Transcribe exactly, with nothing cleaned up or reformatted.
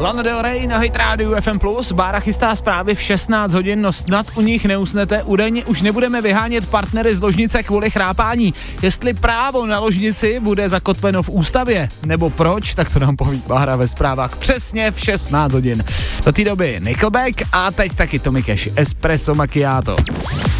Lana Del Rey na Hit Radio F M plus. Bára chystá zprávy v šestnáct hodin, no snad u nich neusnete. Údajně už nebudeme vyhánět partnery z ložnice kvůli chrápání. Jestli právo na ložnici bude zakotveno v ústavě, nebo proč, tak to nám poví Bára ve zprávách přesně v šestnáct hodin. Do té doby Nickelback a teď taky Tommy Cash, Espresso Macchiato.